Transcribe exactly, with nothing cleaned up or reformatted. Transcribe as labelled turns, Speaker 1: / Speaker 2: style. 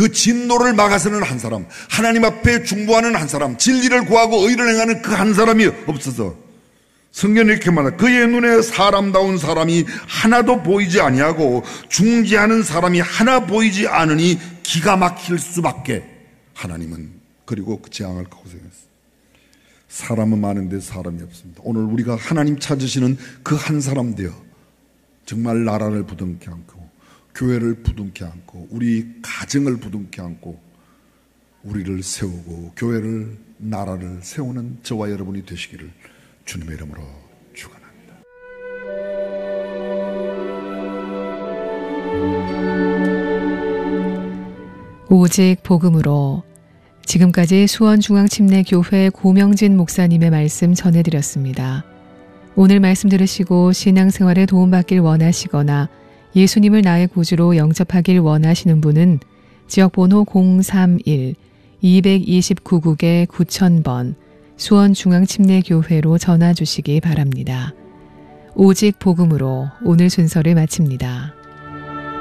Speaker 1: 그 진노를 막아서는 한 사람, 하나님 앞에 중보하는 한 사람, 진리를 구하고 의를 행하는 그 한 사람이 없어서 성경이 이렇게 말합니다. 그의 눈에 사람다운 사람이 하나도 보이지 아니하고 중지하는 사람이 하나 보이지 않으니 기가 막힐 수밖에. 하나님은 그리고 그 재앙을 고생했어요. 사람은 많은데 사람이 없습니다. 오늘 우리가 하나님 찾으시는 그 한 사람 되어 정말 나라를 부둥켜 안고 교회를 부둥켜 안고 우리 가정을 부둥켜 안고 우리를 세우고 교회를 나라를 세우는 저와 여러분이 되시기를 주님의 이름으로 축원합니다.
Speaker 2: 오직 복음으로. 지금까지 수원중앙침례교회 고명진 목사님의 말씀 전해드렸습니다. 오늘 말씀 들으시고 신앙생활에 도움받길 원하시거나 예수님을 나의 구주로 영접하길 원하시는 분은 지역번호 공삼일 이이구 국에 구천 번 수원중앙침례교회로 전화 주시기 바랍니다. 오직 복음으로 오늘 순서를 마칩니다.